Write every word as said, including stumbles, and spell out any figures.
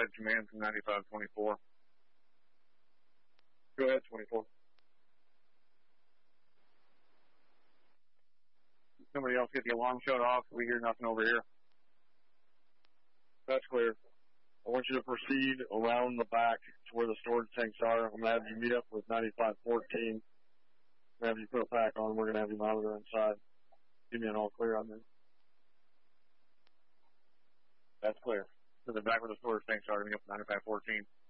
ahead, command from ninety-five twenty-four. Go ahead, twenty-four. Somebody else get the alarm shut off. We hear nothing over here. That's clear. I want you to proceed around the back to where the storage tanks are. I'm going to have you meet up with ninety-five fourteen. I'm going to have you put a pack on. We're going to have you monitor inside. Give me an all clear on this. That's clear. To the back where the storage tanks are, meet up with ninety-five fourteen.